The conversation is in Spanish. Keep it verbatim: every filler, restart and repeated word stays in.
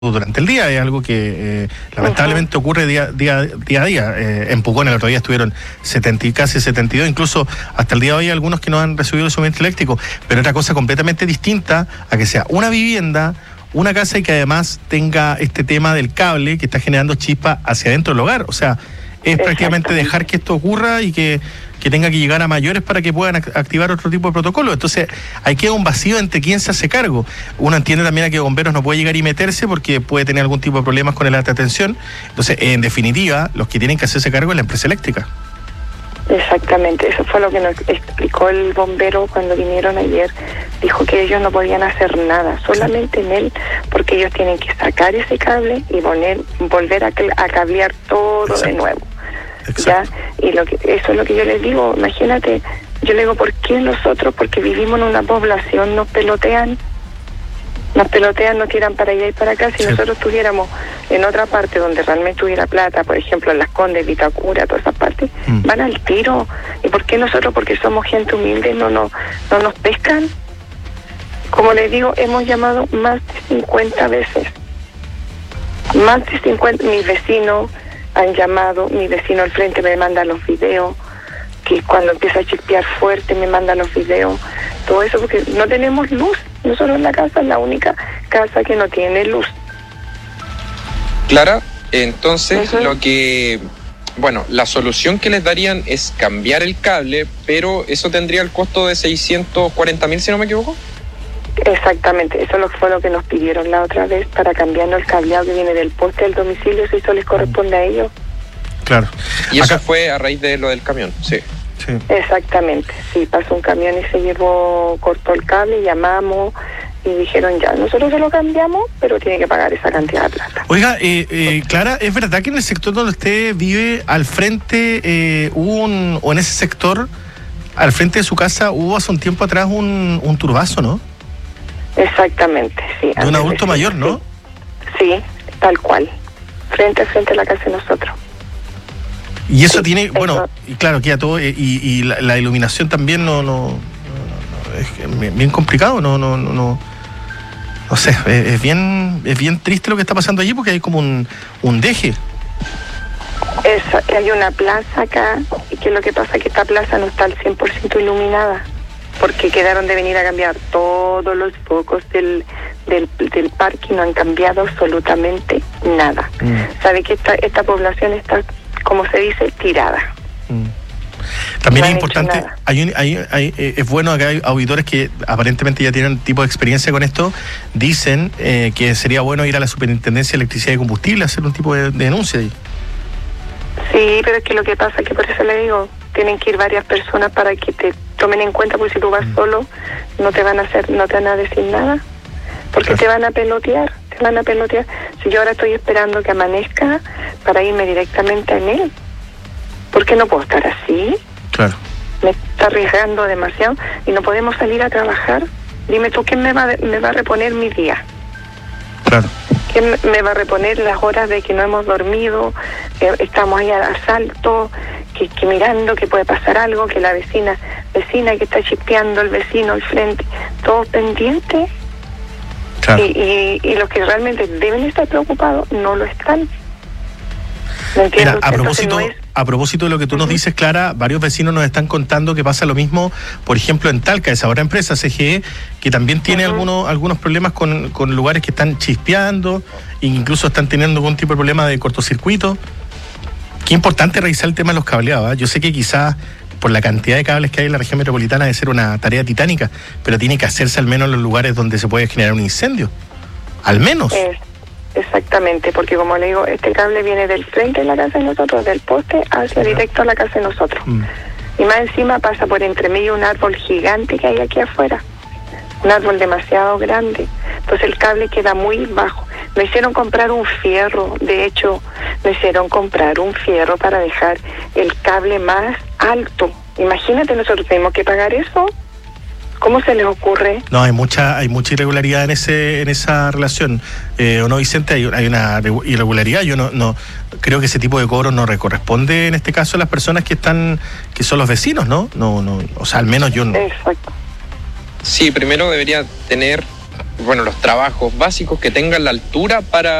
durante el día, es algo que eh, lamentablemente uh-huh. ocurre día, día, día a día. Eh, en Pucón el otro día estuvieron setenta y casi setenta y dos, incluso hasta el día de hoy hay algunos que no han recibido el suministro eléctrico, pero otra cosa completamente distinta a que sea una vivienda, una casa y que además tenga este tema del cable que está generando chispa hacia adentro del hogar. O sea, es prácticamente dejar que esto ocurra y que, que tenga que llegar a mayores para que puedan activar otro tipo de protocolo. Entonces, ahí queda un vacío entre quién se hace cargo. Uno entiende también a que bomberos no puede llegar y meterse porque puede tener algún tipo de problemas con el alta tensión. Entonces, en definitiva, los que tienen que hacerse cargo es la empresa eléctrica. Exactamente, eso fue lo que nos explicó el bombero cuando vinieron ayer. Dijo que ellos no podían hacer nada, solamente en él, porque ellos tienen que sacar ese cable y poner, volver a, a cablear todo Exacto. de nuevo. Exacto. ¿Ya? Y lo que, eso es lo que yo les digo, imagínate, yo le digo, ¿por qué nosotros? Porque vivimos en una población, nos pelotean, nos pelotean, nos tiran para allá y para acá. Si sí. nosotros estuviéramos en otra parte donde realmente hubiera plata, por ejemplo en Las Condes, Vitacura, todas esas partes, mm. van al tiro. ¿Y por qué nosotros? Porque somos gente humilde, no, no, no nos pescan. Como les digo, hemos llamado más de cincuenta veces. Más de cincuenta, mis vecinos han llamado, mi vecino al frente me manda los videos, que cuando empieza a chispear fuerte me manda los videos, todo eso porque no tenemos luz. Nosotros en la casa es la única casa que no tiene luz. Clara, entonces uh-huh. lo que, bueno, la solución que les darían es cambiar el cable, pero eso tendría el costo de seiscientos cuarenta mil, si no me equivoco. Exactamente, eso fue lo que nos pidieron la otra vez para cambiarnos el cableado que viene del poste del domicilio, si eso les corresponde a ellos. Claro. Y eso Acá... fue a raíz de lo del camión, sí. Sí. Exactamente, sí, pasó un camión y se llevó, cortó el cable, llamamos y dijeron ya, nosotros se lo cambiamos, pero tiene que pagar esa cantidad de plata. Oiga, eh, eh, Clara, ¿es verdad que en el sector donde usted vive, al frente, eh, hubo un, o en ese sector, al frente de su casa, hubo hace un tiempo atrás un, un turbazo, ¿no? Exactamente, sí. De un adulto mayor, ¿no? Sí, tal cual, frente a frente a la casa de nosotros. Y eso sí, tiene, eso. Bueno, y claro, queda todo, y, y la, la iluminación también no, no, no, no es bien complicado, no, no, no, no, no sé, es, es bien, es bien triste lo que está pasando allí porque hay como un, un deje. Eso, hay una plaza acá, y que lo que pasa es que esta plaza no está al cien por ciento iluminada, porque quedaron de venir a cambiar todos los focos del, del, del parque y no han cambiado absolutamente nada. Mm. Sabe que esta, esta población está, como se dice, tirada. Mm. También no es importante, hay, un, hay, hay, es bueno que hay auditores que aparentemente ya tienen tipo de experiencia con esto, dicen eh, que sería bueno ir a la Superintendencia de Electricidad y Combustible a hacer un tipo de, de denuncia ahí. Sí, pero es que lo que pasa es que por eso le digo, tienen que ir varias personas para que te tomen en cuenta, porque si tú vas mm. solo, no te van a hacer, no te van a decir nada, porque claro. te van a pelotear, te van a pelotear. Si yo ahora estoy esperando que amanezca para irme directamente en él, ¿por qué no puedo estar así? Claro. Me está arriesgando demasiado y no podemos salir a trabajar. Dime tú, ¿quién me va, me va a reponer mi día? Claro. ¿Quién me va a reponer las horas de que no hemos dormido, que estamos ahí a asalto, que, que mirando que puede pasar algo, que la vecina, vecina que está chispeando, el vecino al frente, todos pendientes? Claro. Y, y, y los que realmente deben estar preocupados no lo están. ¿Me entiendes? Mira, a propósito, no es... a propósito de lo que tú uh-huh. nos dices, Clara, varios vecinos nos están contando que pasa lo mismo, por ejemplo, en Talca, esa otra empresa, C G E, que también tiene uh-huh. algunos, algunos problemas con, con lugares que están chispeando, e incluso están teniendo algún tipo de problema de cortocircuito. Qué importante revisar el tema de los cableados, ¿eh? Yo sé que quizás por la cantidad de cables que hay en la región metropolitana debe ser una tarea titánica, pero tiene que hacerse al menos en los lugares donde se puede generar un incendio. Al menos. Eh. Exactamente, porque como le digo, este cable viene del frente de la casa de nosotros, del poste hacia directo a la casa de nosotros. Mm. Y más encima pasa por entre medio un árbol gigante que hay aquí afuera. Un árbol demasiado grande. Entonces el cable queda muy bajo. Me hicieron comprar un fierro, de hecho, me hicieron comprar un fierro para dejar el cable más alto. Imagínate, nosotros tenemos que pagar eso. ¿Cómo se les ocurre? No, hay mucha hay mucha irregularidad en ese en esa relación. Eh, ¿O no, Vicente? Hay, hay una irregularidad. Yo no no creo que ese tipo de cobro no le corresponde en este caso a las personas que están que son los vecinos, ¿no? No no, o sea, al menos yo no. Exacto. Sí, primero debería tener bueno, los trabajos básicos que tengan la altura para